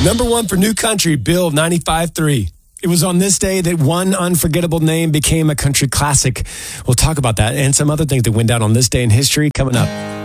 Number one for New Country, Bill 95.3. It was on this day that one unforgettable name became a country classic. We'll talk about that and some other things that went down on this day in history coming up.